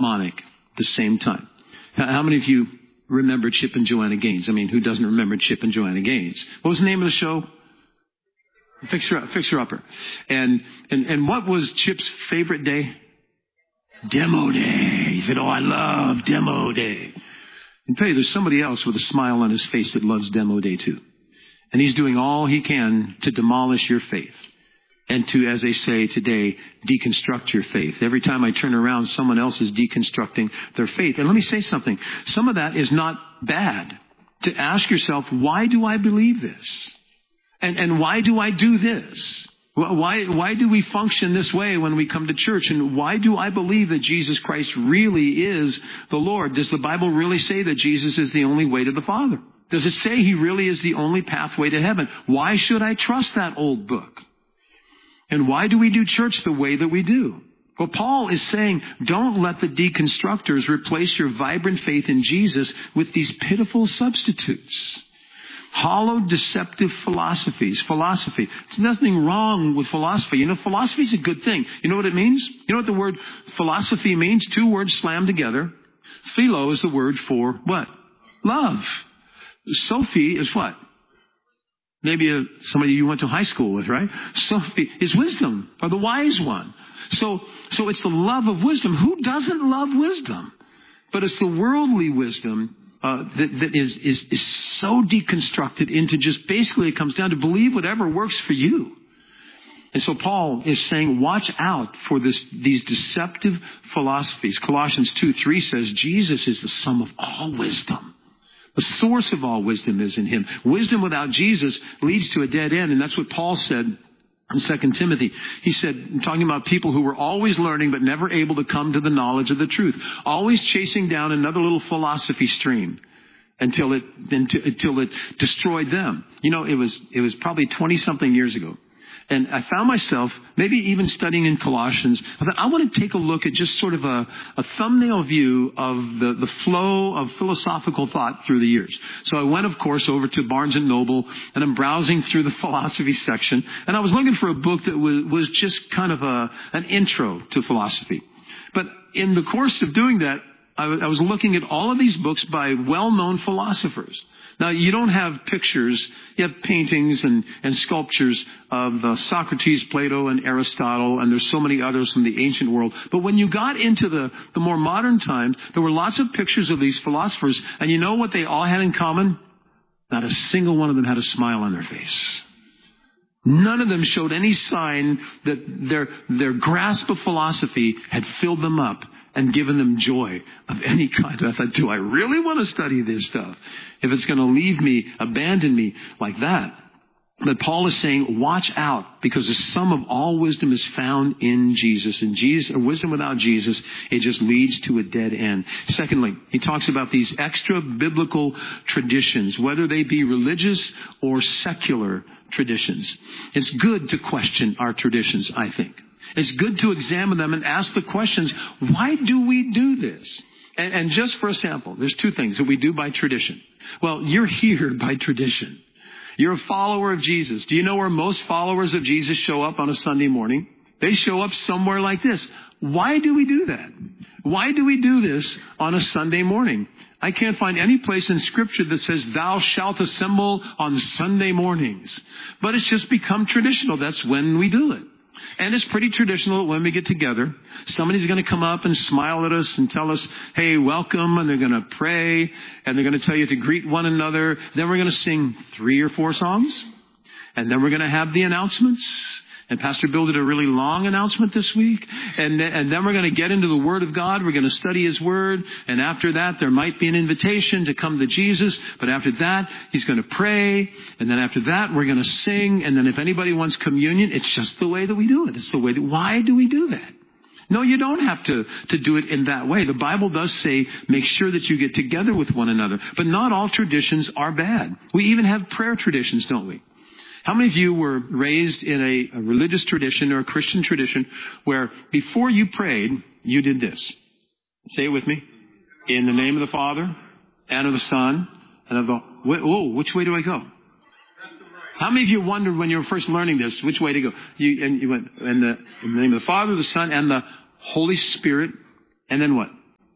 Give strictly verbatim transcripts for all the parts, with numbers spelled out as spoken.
demonic at the same time. How many of you remember Chip and Joanna Gaines? I mean, who doesn't remember Chip and Joanna Gaines? What was the name of the show? Fixer, Fixer Upper. And, and, and what was Chip's favorite day? Demo day. He said, oh, I love demo day. And tell you, there's somebody else with a smile on his face that loves demo day too. And he's doing all he can to demolish your faith. And to, as they say today, deconstruct your faith. Every time I turn around, someone else is deconstructing their faith. And let me say something. Some of that is not bad. To ask yourself, why do I believe this? And, and why do I do this? Why, why do we function this way when we come to church? And why do I believe that Jesus Christ really is the Lord? Does the Bible really say that Jesus is the only way to the Father? Does it say he really is the only pathway to heaven? Why should I trust that old book? And why do we do church the way that we do? Well, Paul is saying, don't let the deconstructors replace your vibrant faith in Jesus with these pitiful substitutes. Hollow, deceptive philosophies. Philosophy. There's nothing wrong with philosophy. You know, philosophy is a good thing. You know what it means? You know what the word philosophy means? Two words slammed together. Philo is the word for what? Love. Sophie is what? Maybe a, somebody you went to high school with, right? Sophie is wisdom, or the wise one. So, so it's the love of wisdom. Who doesn't love wisdom? But it's the worldly wisdom uh, that, that is, is, is so deconstructed into just basically it comes down to believe whatever works for you. And so Paul is saying, watch out for this, these deceptive philosophies. Colossians two three says, Jesus is the sum of all wisdom. The source of all wisdom is in him. Wisdom without Jesus leads to a dead end. And that's what Paul said in Second Timothy. He said, talking about people who were always learning but never able to come to the knowledge of the truth. Always chasing down another little philosophy stream until it, until it destroyed them. You know, it was, it was probably twenty something years ago. And I found myself maybe even studying in Colossians. I thought, I want to take a look at just sort of a, a thumbnail view of the, the flow of philosophical thought through the years. So I went, of course, over to Barnes and Noble, and I'm browsing through the philosophy section. And I was looking for a book that was, was just kind of a, an intro to philosophy. But in the course of doing that, I, I was looking at all of these books by well-known philosophers. Now, you don't have pictures, you have paintings and, and sculptures of uh, Socrates, Plato, and Aristotle, and there's so many others from the ancient world. But when you got into the, the more modern times, there were lots of pictures of these philosophers, and you know what they all had in common? Not a single one of them had a smile on their face. None of them showed any sign that their, their grasp of philosophy had filled them up and given them joy of any kind. I thought, do I really want to study this stuff if it's going to leave me, abandon me like that? But Paul is saying, watch out, because the sum of all wisdom is found in Jesus. And Jesus, or wisdom without Jesus, it just leads to a dead end. Secondly, he talks about these extra biblical traditions, whether they be religious or secular traditions. It's good to question our traditions, I think. It's good to examine them and ask the questions, why do we do this? And, and just for a sample, there's two things that we do by tradition. Well, you're here by tradition. You're a follower of Jesus. Do you know where most followers of Jesus show up on a Sunday morning? They show up somewhere like this. Why do we do that? Why do we do this on a Sunday morning? I can't find any place in Scripture that says, thou shalt assemble on Sunday mornings. But it's just become traditional. That's when we do it. And it's pretty traditional when we get together. Somebody's going to come up and smile at us and tell us, hey, welcome. And they're going to pray. And they're going to tell you to greet one another. Then we're going to sing three or four songs. And then we're going to have the announcements. And Pastor Bill did a really long announcement this week. And then, and then we're going to get into the Word of God. We're going to study His Word. And after that, there might be an invitation to come to Jesus. But after that, He's going to pray. And then after that, we're going to sing. And then if anybody wants communion, it's just the way that we do it. It's the way that, why do we do that? No, you don't have to, to do it in that way. The Bible does say, make sure that you get together with one another. But not all traditions are bad. We even have prayer traditions, don't we? How many of you were raised in a, a religious tradition or a Christian tradition where before you prayed, you did this? Say it with me. In the name of the Father and of the Son and of the... Oh, which way do I go? How many of you wondered when you were first learning this, which way to go? You, and you went in the, in the name of the Father, the Son, and the Holy Spirit. And then what?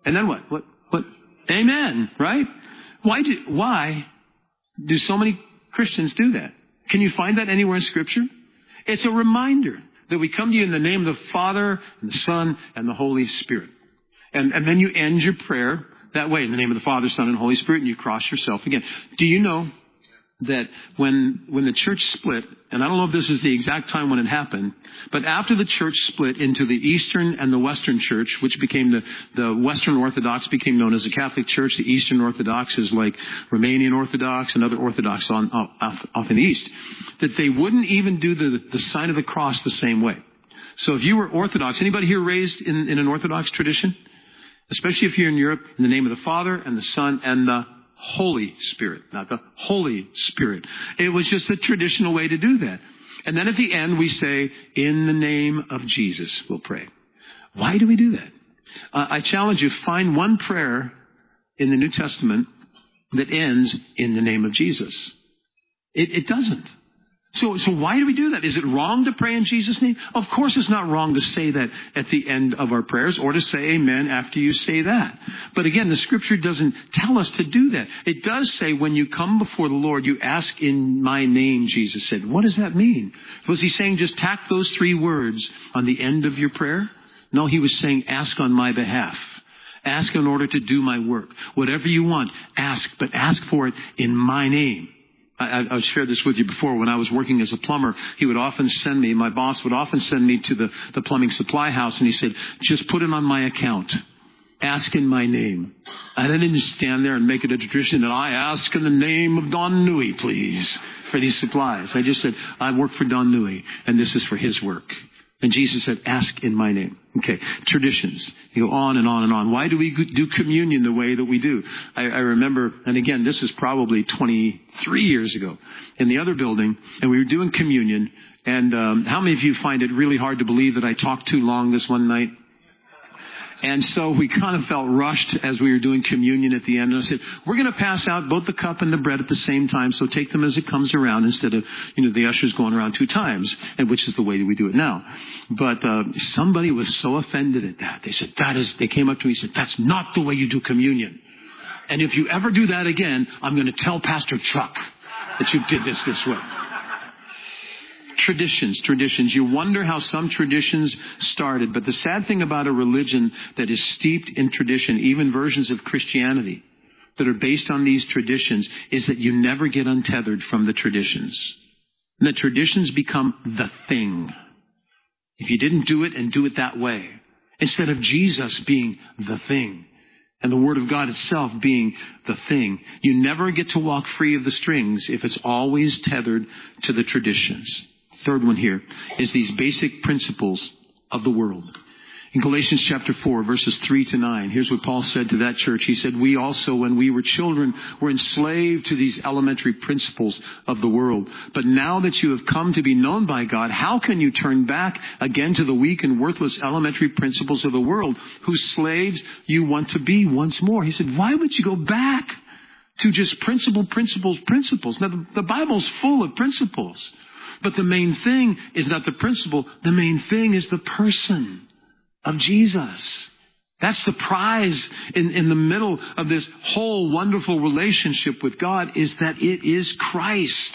And then what? What? What? Amen, right? Why do, why do so many Christians do that? Can you find that anywhere in Scripture? It's a reminder that we come to you in the name of the Father and the Son and the Holy Spirit. And, and then you end your prayer that way, in the name of the Father, Son, and Holy Spirit, and you cross yourself again. Do you know that when when the church split, and I don't know if this is the exact time when it happened, but after the church split into the Eastern and the Western Church, which became the, the Western Orthodox became known as the Catholic Church, the Eastern Orthodox is like Romanian Orthodox and other Orthodox on off, off in the East, that they wouldn't even do the, the sign of the cross the same way. So if you were Orthodox, anybody here raised in, in an Orthodox tradition? Especially if you're in Europe, in the name of the Father and the Son and the Holy Spirit, not the Holy Spirit. It was just a traditional way to do that. And then at the end we say, in the name of Jesus, we'll pray. Why do we do that? Uh, I challenge you, find one prayer in the New Testament that ends in the name of Jesus. It, it doesn't. So, so why do we do that? Is it wrong to pray in Jesus' name? Of course it's not wrong to say that at the end of our prayers or to say amen after you say that. But again, the Scripture doesn't tell us to do that. It does say when you come before the Lord, you ask in my name, Jesus said. What does that mean? Was he saying just tack those three words on the end of your prayer? No, he was saying ask on my behalf. Ask in order to do my work. Whatever you want, ask, but ask for it in my name. I, I've shared this with you before. When I was working as a plumber, he would often send me, my boss would often send me to the, the plumbing supply house, and he said, just put it on my account. Ask in my name. I didn't just stand there and make it a tradition that I ask in the name of Don Nui, please, for these supplies. I just said, I work for Don Nui, and this is for his work. And Jesus said, ask in my name. Okay, traditions. You go on and on and on. Why do we do communion the way that we do? I, I remember, and again, this is probably twenty-three years ago, in the other building, and we were doing communion. And um, how many of you find it really hard to believe that I talked too long this one night? And so we kind of felt rushed as we were doing communion at the end. And I said, we're going to pass out both the cup and the bread at the same time. So take them as it comes around instead of, you know, the ushers going around two times, and which is the way that we do it now. But uh, somebody was so offended at that. They said, that is, they came up to me and said, that's not the way you do communion. And if you ever do that again, I'm going to tell Pastor Chuck that you did this this way. Traditions, traditions. You wonder how some traditions started. But the sad thing about a religion that is steeped in tradition, even versions of Christianity that are based on these traditions, is that you never get untethered from the traditions. And the traditions become the thing. If you didn't do it and do it that way, instead of Jesus being the thing and the Word of God itself being the thing, you never get to walk free of the strings if it's always tethered to the traditions. Third one here is these basic principles of the world. In Galatians chapter four, verses three to nine, here's what Paul said to that church. He said, we also, when we were children, were enslaved to these elementary principles of the world. But now that you have come to be known by God, how can you turn back again to the weak and worthless elementary principles of the world, whose slaves you want to be once more? He said, why would you go back to just principle, principles, principles? Now, the, the Bible's full of principles. But the main thing is not the principle. The main thing is the person of Jesus. That's the prize in, in the middle of this whole wonderful relationship with God, is that it is Christ.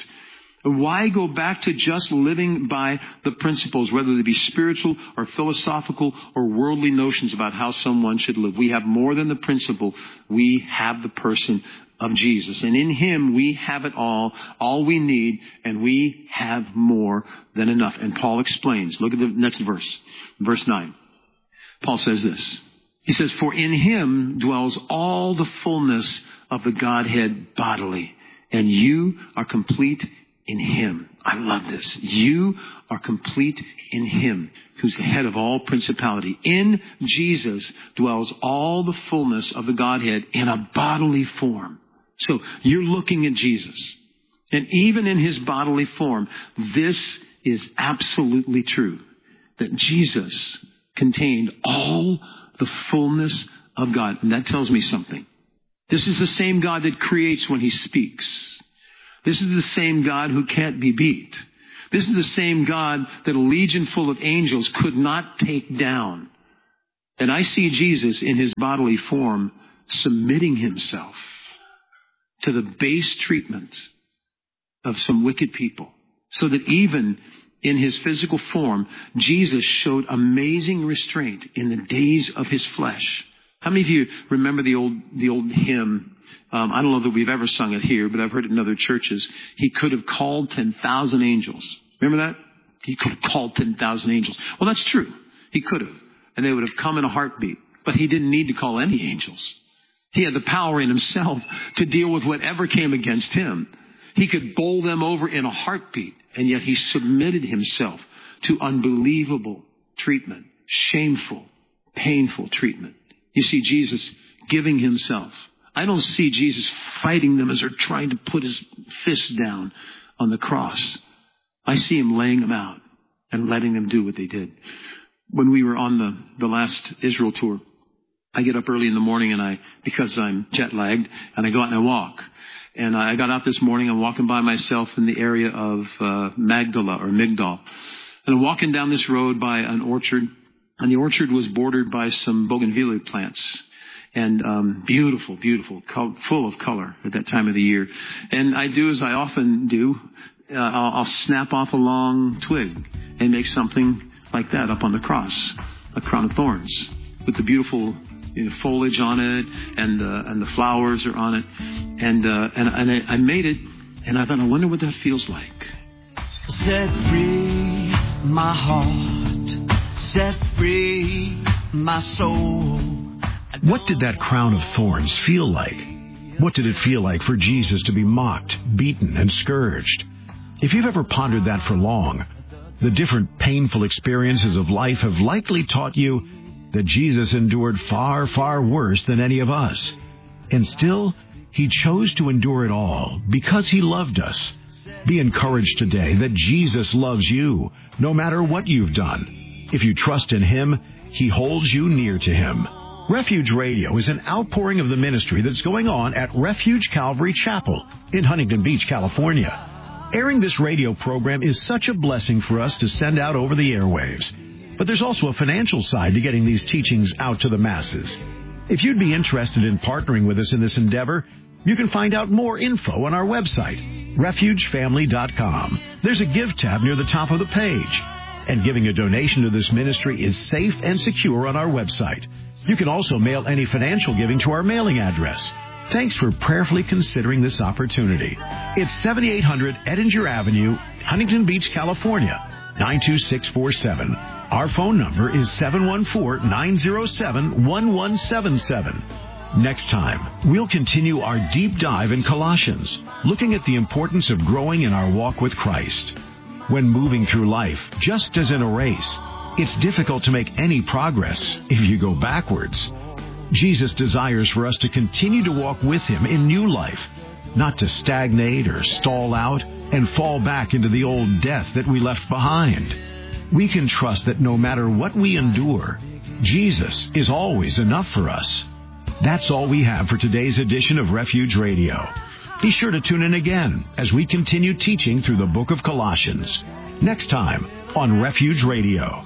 Why go back to just living by the principles, whether they be spiritual or philosophical or worldly notions about how someone should live? We have more than the principle. We have the person of Jesus. And in Him we have it all, all we need, and we have more than enough. And Paul explains. Look at the next verse. Verse nine. Paul says this. He says, for in Him dwells all the fullness of the Godhead bodily, and you are complete in Him. I love this. You are complete in Him, who's the head of all principality. In Jesus dwells all the fullness of the Godhead in a bodily form. So you're looking at Jesus. And even in His bodily form, this is absolutely true. That Jesus contained all the fullness of God. And that tells me something. This is the same God that creates when He speaks. This is the same God who can't be beat. This is the same God that a legion full of angels could not take down. And I see Jesus in his bodily form submitting himself to the base treatment of some wicked people, so that even in his physical form, Jesus showed amazing restraint in the days of his flesh. How many of you remember the old the old hymn? Um, I don't know that we've ever sung it here, but I've heard it in other churches. He could have called ten thousand angels. Remember that? He could have called ten thousand angels. Well, that's true. He could have. And they would have come in a heartbeat. But he didn't need to call any angels. He had the power in himself to deal with whatever came against him. He could bowl them over in a heartbeat. And yet he submitted himself to unbelievable treatment, shameful, painful treatment. You see Jesus giving himself. I don't see Jesus fighting them as they're trying to put his fists down on the cross. I see him laying them out and letting them do what they did. When we were on the, the last Israel tour, I get up early in the morning and I, because I'm jet lagged, and I go out and I walk. And I got out this morning, I'm walking by myself in the area of uh, Magdala or Migdal. And I'm walking down this road by an orchard, and the orchard was bordered by some bougainvillea plants. And um, beautiful, beautiful, col- full of color at that time of the year. And I do as I often do, uh, I'll, I'll snap off a long twig and make something like that up on the cross, a crown of thorns with the beautiful, you know, foliage on it, and uh, and the flowers are on it, and uh, and, and I, I made it, and I thought, I wonder what that feels like. Set free my heart, set free my soul. What did that crown of thorns feel like? What did it feel like for Jesus to be mocked, beaten, and scourged? If you've ever pondered that for long, the different painful experiences of life have likely taught you that Jesus endured far, far worse than any of us. And still, he chose to endure it all because he loved us. Be encouraged today that Jesus loves you, no matter what you've done. If you trust in him, he holds you near to him. Refuge Radio is an outpouring of the ministry that's going on at Refuge Calvary Chapel in Huntington Beach, California. Airing this radio program is such a blessing for us to send out over the airwaves. But there's also a financial side to getting these teachings out to the masses. If you'd be interested in partnering with us in this endeavor, you can find out more info on our website, refuge family dot com. There's a Give tab near the top of the page. And giving a donation to this ministry is safe and secure on our website. You can also mail any financial giving to our mailing address. Thanks for prayerfully considering this opportunity. It's seventy-eight hundred Edinger Avenue, Huntington Beach, California, nine two six four seven. Our phone number is seven one four, nine zero seven, one one seven seven. Next time, we'll continue our deep dive in Colossians, looking at the importance of growing in our walk with Christ. When moving through life, just as in a race, it's difficult to make any progress if you go backwards. Jesus desires for us to continue to walk with him in new life, not to stagnate or stall out and fall back into the old death that we left behind. We can trust that no matter what we endure, Jesus is always enough for us. That's all we have for today's edition of Refuge Radio. Be sure to tune in again as we continue teaching through the book of Colossians. Next time on Refuge Radio.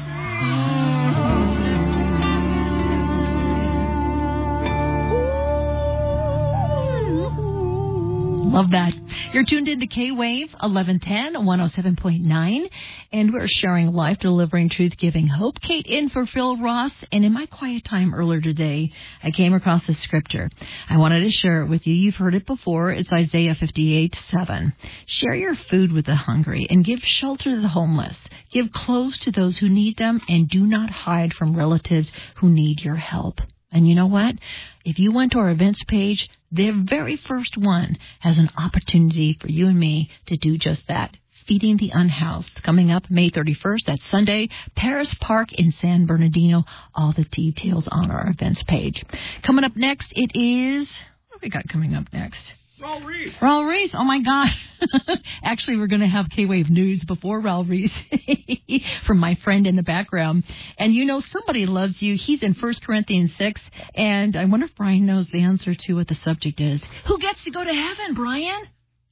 Love that. You're tuned in to K-Wave, eleven ten, one oh seven point nine, and we're sharing life, delivering truth, giving hope. Kate in for Phil Ross, and in my quiet time earlier today, I came across this scripture. I wanted to share it with you. You've heard it before. It's Isaiah fifty-eight seven. Share your food with the hungry and give shelter to the homeless. Give clothes to those who need them, and do not hide from relatives who need your help. And you know what? If you went to our events page, their very first one has an opportunity for you and me to do just that. Feeding the Unhoused, coming up May thirty-first. That's Sunday, Paris Park in San Bernardino. All the details on our events page. Coming up next, it is... What have we got coming up next? Raul Reese. Raul Reese. Oh, my God. Actually, we're going to have K-Wave News before Raul Reese from my friend in the background. And you know, somebody loves you. He's in First Corinthians six. And I wonder if Brian knows the answer to what the subject is. Who gets to go to heaven, Brian?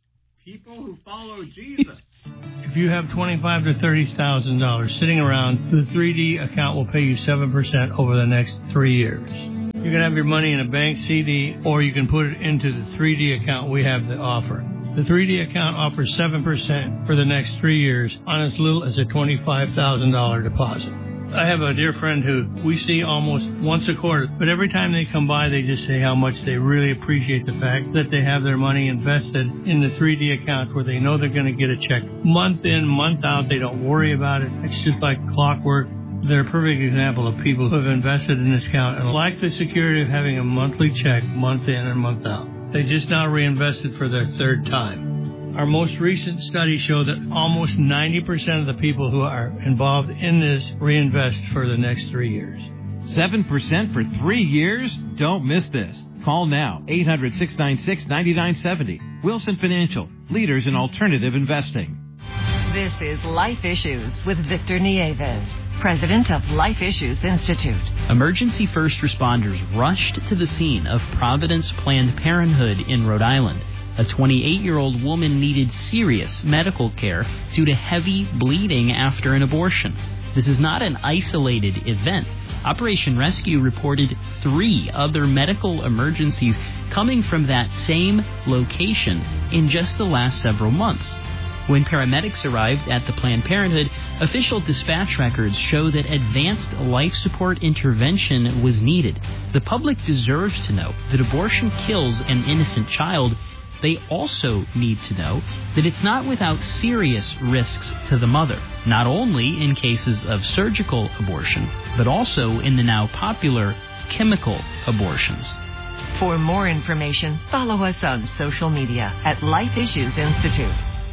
people who follow Jesus. If you have twenty-five thousand to thirty thousand dollars sitting around, the three D account will pay you seven percent over the next three years. You can have your money in a bank C D, or you can put it into the three D account we have to offer. The three D account offers seven percent for the next three years on as little as a twenty-five thousand dollars deposit. I have a dear friend who we see almost once a quarter, but every time they come by, they just say how much they really appreciate the fact that they have their money invested in the three D account where they know they're going to get a check month in, month out. They don't worry about it. It's just like clockwork. They're a perfect example of people who have invested in this account and like the security of having a monthly check month in and month out. They just now reinvested for their third time. Our most recent study showed that almost ninety percent of the people who are involved in this reinvest for the next three years. seven percent for three years? Don't miss this. Call now, eight hundred, six nine six, nine nine seven zero. Wilson Financial, leaders in alternative investing. This is Life Issues with Victor Nieves, president of Life Issues Institute. Emergency first responders rushed to the scene of Providence Planned Parenthood in Rhode Island. A twenty-eight-year-old woman needed serious medical care due to heavy bleeding after an abortion. This is not an isolated event. Operation Rescue reported three other medical emergencies coming from that same location in just the last several months. When paramedics arrived at the Planned Parenthood, official dispatch records show that advanced life support intervention was needed. The public deserves to know that abortion kills an innocent child. They also need to know that it's not without serious risks to the mother, not only in cases of surgical abortion, but also in the now popular chemical abortions. For more information, follow us on social media at Life Issues Institute.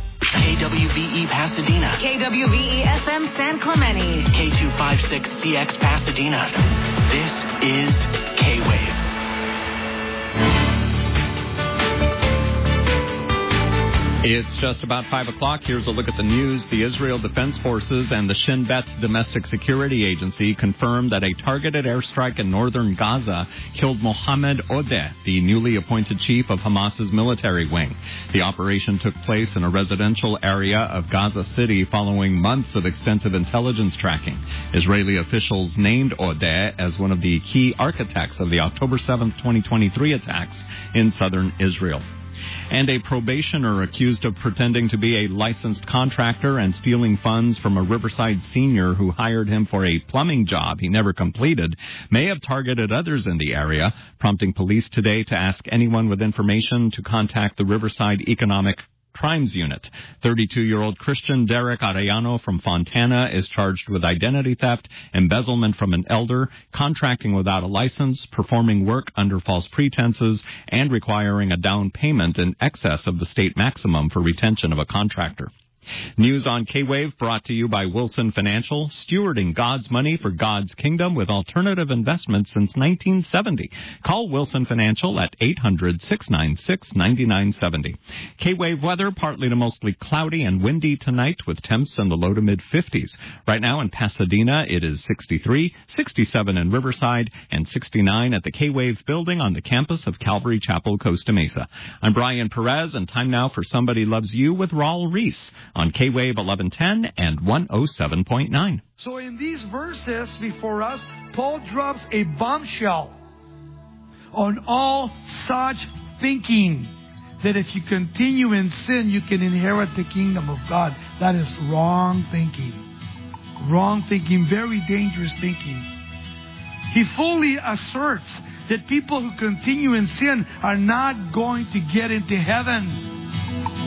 K W V E Pasadena. K W V E F M San Clemente. K two five six C X Pasadena. This is K-Wave. It's just about five o'clock. Here's a look at the news. The Israel Defense Forces and the Shin Bet's Domestic Security Agency confirmed that a targeted airstrike in northern Gaza killed Mohammed Odeh, the newly appointed chief of Hamas's military wing. The operation took place in a residential area of Gaza City following months of extensive intelligence tracking. Israeli officials named Odeh as one of the key architects of the October seventh, twenty twenty-three attacks in southern Israel. And a probationer accused of pretending to be a licensed contractor and stealing funds from a Riverside senior who hired him for a plumbing job he never completed may have targeted others in the area, prompting police today to ask anyone with information to contact the Riverside Economic Crimes Unit. thirty-two-year-old Christian Derek Arellano from Fontana is charged with identity theft, embezzlement from an elder, contracting without a license, performing work under false pretenses, and requiring a down payment in excess of the state maximum for retention of a contractor. News on K-Wave brought to you by Wilson Financial, stewarding God's money for God's kingdom with alternative investments since nineteen seventy. Call Wilson Financial at eight hundred, six nine six, nine nine seven zero. K-Wave weather, partly to mostly cloudy and windy tonight with temps in the low to mid-fifties. Right now in Pasadena, it is sixty-three, sixty-seven in Riverside, and sixty-nine at the K-Wave building on the campus of Calvary Chapel, Costa Mesa. I'm Brian Perez, and time now for Somebody Loves You with Raul Reese on K-Wave eleven ten and one oh seven point nine. So in these verses before us, Paul drops a bombshell on all such thinking that if you continue in sin, you can inherit the kingdom of God. That is wrong thinking. Wrong thinking, very dangerous thinking. He fully asserts that people who continue in sin are not going to get into heaven.